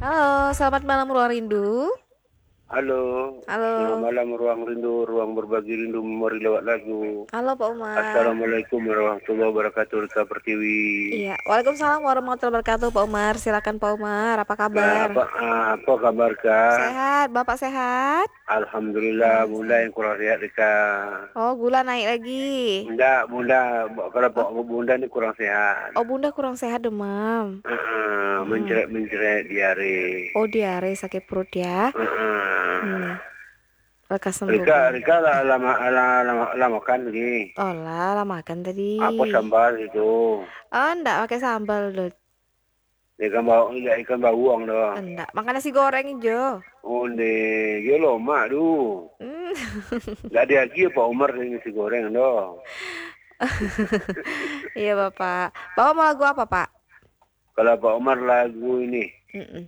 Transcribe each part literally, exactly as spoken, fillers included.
Halo, selamat malam Ruang Rindu. Halo, selamat Halo, malam Ruang Rindu, Ruang Berbagi Rindu Memori lewat lagu. halo Pak Umar. Assalamualaikum warahmatullahi wabarakatuh, Rika Pertiwi. Iya, Waalaikumsalam warahmatullahi wabarakatuh Pak Umar. Silakan Pak Umar, apa Nah, kabar? apa apa kabar Kak? Sehat, Bapak sehat? Alhamdulillah, Ah, Bunda sehat. yang kurang sehat Rika. Oh, gula naik lagi. Bunda, Bunda, kalau Oh, Pak Bunda ini kurang sehat. oh Bunda kurang sehat demam. Uh, Mm-mm. Mencret-mencret diare. Oh, diare sakit perut ya. Uh, Hmm, lekas sembuh Rika, Pak. Rika lah, lama, lama, lama, lama kan ini. Oh lah, lah makan tadi. Apa sambal itu? Oh, enggak pakai sambal loh. Ikan bau, ikan bawang doh. Enggak, makan nasi goreng hijau. Onde, yo lo mak du. Hmm. Gak ada lagi Pak Umar ini nasi goreng doh. Iya Bapak. Bapak mau lagu apa Pak? Kalau Pak Umar lagu ini, Mm-mm.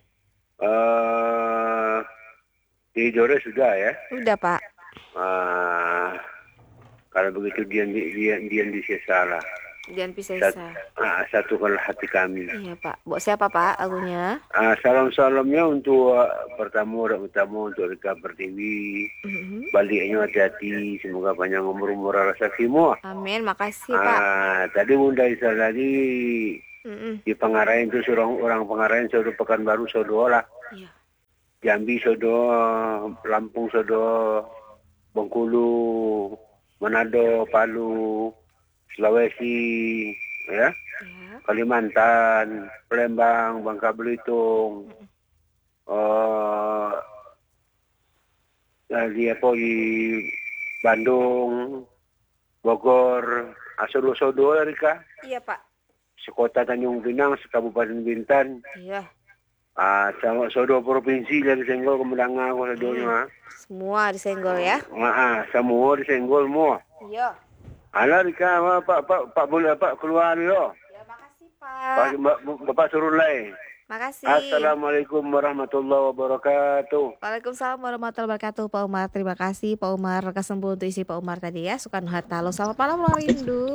eh di Jore sudah ya. Udah Pak. Ah, kalau begitu dia dia dia di salah. Jangan Sat, pisah-pisah. ah, satukanlah hati kami. Iya Pak. Buat siapa Pak lagunya? Ah, salam-salamnya untuk uh, pertama orang utama untuk Rika Pertiwi. Mm-mm. Baliknya hati-hati, semoga panjang umur-umur rasa semua. Amin. Makasih Pak. Ah, tadi Bunda Isa tadi Mm-mm. di Pengarayan itu seorang orang Pengarayan sudah Pekanbaru sudah lah. Iya. Jambi sudah, Lampung sudah, Bengkulu, Manado, Palu, Sulawesi, ya, Ya. Kalimantan, Palembang, Bangka Belitung, eh di apa di Bandung, Bogor, Asodo-sodo Rika, Iya Pak. sekota Tanjung Pinang, sekabupaten Bintan. Iya. Ah, sama sodo provinsi dari Senggol Kemenangan ko Mm. sadonya. Semua disenggol ya. Ah, semua di Senggol mo. Iya. Ala Rika, ma, pak pak pak boleh pak keluar lo. Ya makasih Pak Pak. ba- bapak suruh lay. Makasih. Assalamualaikum warahmatullahi wabarakatuh. Waalaikumsalam warahmatullahi wabarakatuh Pak Umar. Terima kasih Pak Umar. Lekas sembuh untuk isi Pak Umar tadi ya. Soekarno Hatta. Halo, selamat malam Ruang Rindu.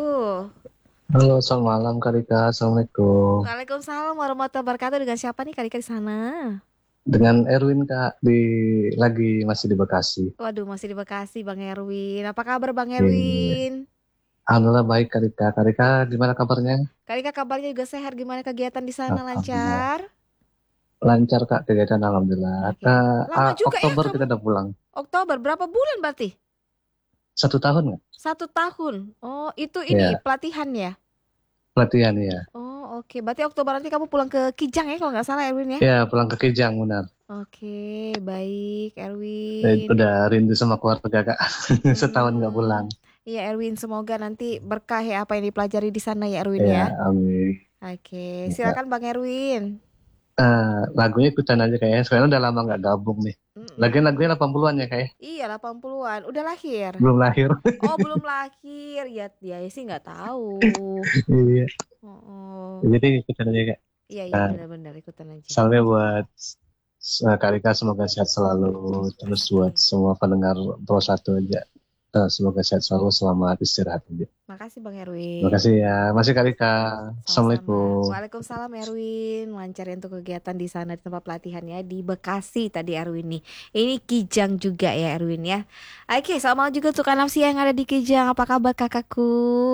Halo, selamat malam Kak Rika. Assalamualaikum. Waalaikumsalam warahmatullahi wabarakatuh. Dengan siapa nih Kak Rika di sana? Dengan Erwin Kak, di lagi masih di Bekasi. Waduh, masih di Bekasi, Bang Erwin. Apa kabar, Bang Iya. Erwin? Alhamdulillah baik Kak Rika. Kak Rika gimana kabarnya? Kak Rika kabarnya juga sehat. Gimana kegiatan di sana, Alhamdulillah. lancar? Lancar Kak kegiatan Alhamdulillah. Oke. Kak, Lama ah, juga ya Oktober kamu. kita udah pulang. Oktober, berapa bulan berarti? Satu tahun nggak? Satu tahun. Oh, itu ini Ya, pelatihan ya? pelatihan ya. Oh, oke. Berarti Oktober nanti kamu pulang ke Kijang ya, kalau nggak salah, Erwin ya? Ya, pulang ke Kijang benar. Oke, baik, Eh, Erwin. Udah rindu sama keluarga Kak. Setahun nggak Hmm, pulang. iya, Erwin. Semoga nanti berkah ya apa yang dipelajari di sana ya, Erwin Ya, ya. amin. Oke, Ya, Kak. silakan Bang Erwin. Eh, lagunya ikutan aja kayaknya. Sekarang udah lama nggak gabung nih. Lagian Mm-mm. lagunya delapan puluhan-an ya kayak. Iya, delapan puluhan. Udah lahir? Belum lahir. Oh, belum lahir. Ya, dia sih nggak tahu. Iya. Oh, Jadi ikutan aja Kak. iya, iya, Nah, benar-benar ikutan aja. salamnya buat eh, Kak Rika, semoga sehat selalu. Terus buat Makasih. semua pendengar Pro satu aja. Eh, semoga sehat selalu, selamat istirahat aja. Makasih Bang Terima Erwin. kasih ya. Masih Kak Rika. Sama-sama. Assalamualaikum. Waalaikumsalam Erwin. Lancar ya untuk kegiatan di sana di tempat pelatihannya di Bekasi tadi Erwin nih. Ini Kijang juga ya Erwin ya. Oke, selamat malam juga untuk Anapsia yang ada di Kijang. Apa kabar kakakku?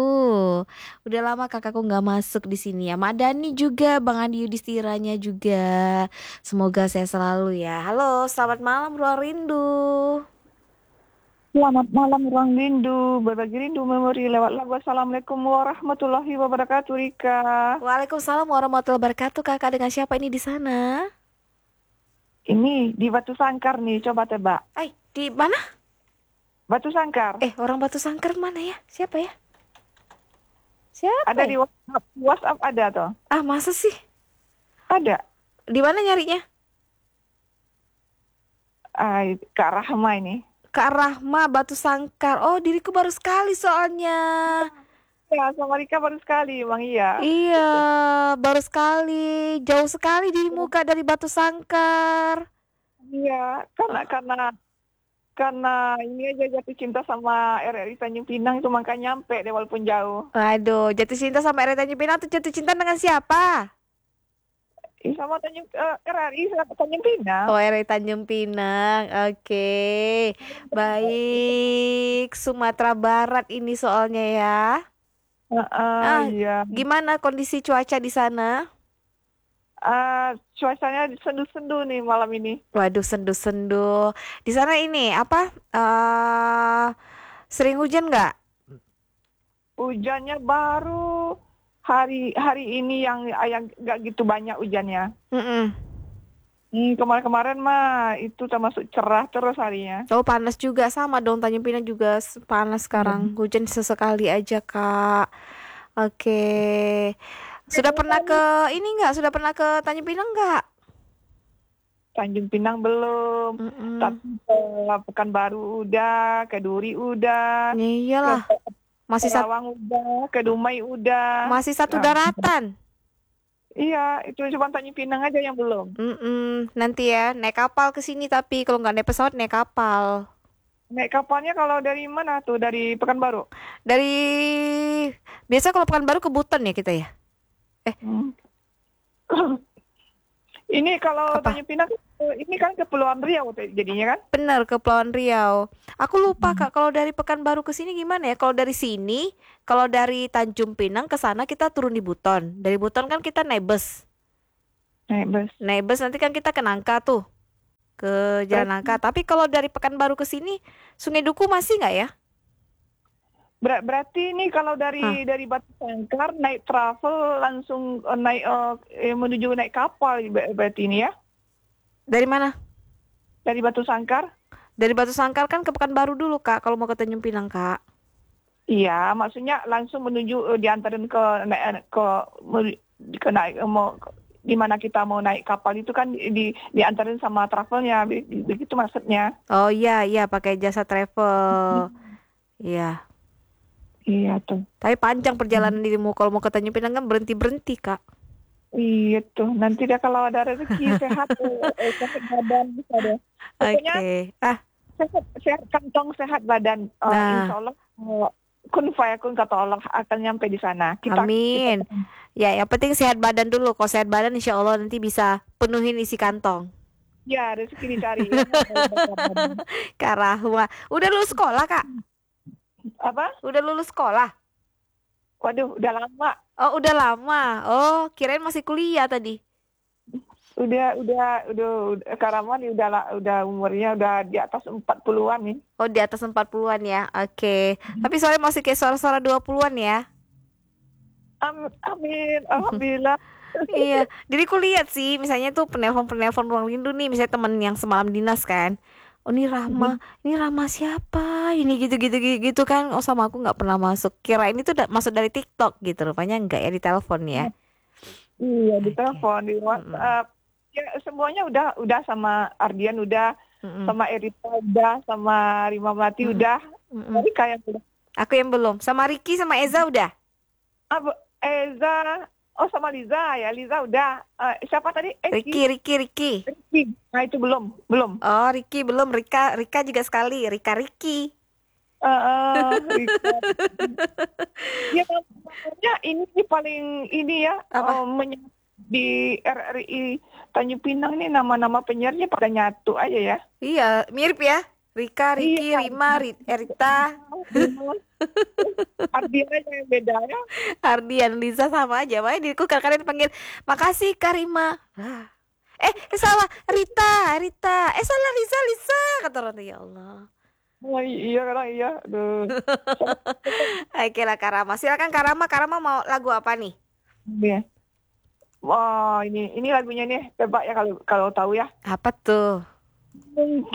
Udah lama kakakku nggak masuk di sini ya. Madani juga, Bang Andi Yudhistiranya juga. Semoga saya selalu ya. Halo, selamat malam Ruang Rindu. Selamat malam Ruang Rindu, berbagi rindu memori lewat lagu. Assalamualaikum warahmatullahi wabarakatuh, Rika. Waalaikumsalam warahmatullahi wabarakatuh. Kakak dengan siapa ini di sana? Ini di Batu Sangkar nih, coba tebak. Eh, di mana? Batu Sangkar. Eh, orang Batu Sangkar mana ya? Siapa ya? Siapa Ada ya? di WhatsApp, WhatsApp ada toh? Ah, masa sih? Ada. Di mana nyarinya? Ah, Kak Rahma ini. Kak Rahma, Batu Sangkar. Oh, diriku baru sekali soalnya. Ya, sama Rika baru sekali, Bang iya. Iya, baru sekali. Jauh sekali dirimu Kak dari Batu Sangkar. Iya, karena karena karena ini aja jatuh cinta sama R R I Tanjung Pinang itu makanya nyampe deh walaupun jauh. Waduh, jatuh cinta sama Ere Tanjung Pinang tuh jatuh cinta dengan siapa? Ih, sama Tanjung eh, R R I sama Tanjung Pinang. Oh, R R I Tanjung Pinang. Oke. Baik, Sumatera Barat ini soalnya ya. Heeh, Ah, iya. gimana kondisi cuaca di sana? Ah, cuacanya sendu-sendu nih malam ini. Waduh, sendu-sendu. Di sana ini apa? eh sering hujan nggak? Hujannya baru hari hari ini yang yang nggak gitu banyak hujannya. Mm-mm. Hmm, kemarin-kemarin mah itu termasuk cerah terus harinya. Oh, panas juga sama dong. Tanjung Pinang juga s- panas sekarang. Hujan sesekali aja, Kak. Oke. Sudah pernah ke ini nggak? Sudah pernah ke Tanjung Pinang nggak? Tanjung Pinang belum, Mm-mm. tapi ke Pekanbaru udah, ke Duri udah, Ya ke iyalah. Masih satu Karawang udah, ke Dumai udah. masih satu Nah, daratan. iya, itu cuma Tanjung Pinang aja yang belum. Mm-mm. Nanti ya naik kapal ke sini tapi kalau nggak naik pesawat naik kapal. Naik kapalnya kalau dari mana tuh? Dari Pekanbaru? Dari biasa kalau Pekanbaru ke Buton ya kita ya. Eh, Hmm. Ini kalau apa? Tanjung Pinang, ini kan Kepulauan Riau jadinya kan? Bener, Kepulauan Riau. Aku lupa Kak, kalau dari Pekanbaru ke sini gimana ya? Kalau dari sini, kalau dari Tanjung Pinang ke sana kita turun di Buton. Dari Buton kan kita naik bus. Naik bus. Naik bus nanti kan kita ke Nangka tuh, ke Jalan Nangka. Tapi kalau dari Pekanbaru ke sini, Sungai Duku masih nggak ya? Ber- berarti ini kalau dari Hah. dari Batu Sangkar naik travel langsung eh, naik eh, eh, menuju naik kapal ber- berarti ini ya? Dari mana? Dari Batu Sangkar? Dari Batu Sangkar kan ke Pekanbaru dulu Kak, kalau mau ke Tanjung Pinang Kak. Iya, maksudnya langsung menuju eh, diantarin ke naik ke me- ke naik eh, mau di mana kita mau naik kapal itu kan di, di- diantarin sama travelnya be- begitu maksudnya. Oh iya, iya pakai jasa travel. Iya. Iya tuh. Tapi panjang perjalanan dirimu kalau mau ke Tanjung Pinang kan berhenti-berhenti Kak. Iya tuh. Nanti dia kalau ada rezeki sehat eh, eh, sehat badan bisa deh. Oke. Pokoknya Ah, sehat, sehat kantong sehat badan. Eh, Nah. Insya Allah eh, kun fayakun kata Allah akan nyampe di sana. Kita, amin. kita Ya, yang penting sehat badan dulu. Kalau sehat badan insya Allah nanti bisa penuhin isi kantong. ya rezeki dicari ya. Kak Rahma. Udah lulus sekolah Kak? Apa? Udah lulus sekolah? Waduh, udah lama. Oh, udah lama. Oh, kirain masih kuliah tadi. Udah, udah, udah, udah Karaman udah la- udah umurnya udah di atas empat puluhan nih. Oh, di atas empat puluhan ya. Oke. Tapi soalnya masih kayak suara-suara dua puluhan ya. Am- Amin, alhamdulillah. Iya, jadi aku lihat sih, misalnya tuh penelpon-penelpon ruang rindu nih, misalnya temen yang semalam dinas kan. Oh ini Rahma, ini Rahma siapa? Ini gitu-gitu gitu kan. Oh sama aku nggak pernah masuk. Kira ini tuh da- masuk dari TikTok gitu, rupanya enggak ya di telepon ya. Iya, di Oke. telepon, di WhatsApp. Ya semuanya udah, udah sama Ardian udah, Mm-mm. sama Erita udah, sama Rima Melati Mm. udah. Mm-mm. Tapi kayak udah. Aku yang belum. Sama Ricky sama Eza udah. Apa? Eza, oh sama Liza ya, Liza udah. Eh, siapa tadi? Eh, Ricky, Ricky, Ricky. Ricky. Nah itu belum, belum. Oh Ricky belum. Rika, Rika juga sekali. Rika, Ricky. Eh, eh, Rika. Ya namanya ini sih paling ini ya, Apa? eh, menye- di R R I Tanjung Pinang ini nama-nama penyiarnya pada nyatu aja ya. Iya, mirip ya. Rika, Ricky, Iya. Rima, Ri- Erita, Ardian aja yang beda ya. Ardian, Liza sama aja. Makanya diriku kadang-kadang dipanggil, makasih Karima. Ah. Eh, eh, salah, Rita, Rita. Eh, salah Liza, Liza. Kata orang tuh, ya Allah. Oh, iya kadang iya. Aduh. Oke lah Karama. Silakan Karama, Karama mau lagu apa nih? Iya. Wah, ini ini lagunya nih tebak ya kalau kalau tahu ya. Apa tuh? Mungkin